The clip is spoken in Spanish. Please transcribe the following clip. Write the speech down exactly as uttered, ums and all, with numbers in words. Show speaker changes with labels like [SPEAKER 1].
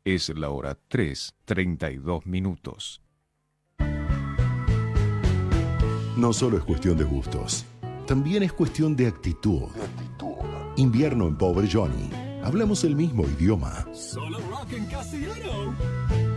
[SPEAKER 1] Es la hora tres, treinta y dos minutos.
[SPEAKER 2] No solo es cuestión de gustos, también es cuestión de actitud. Invierno en Pobre Johnny. Hablamos el mismo idioma.
[SPEAKER 3] Solo rock en castellano.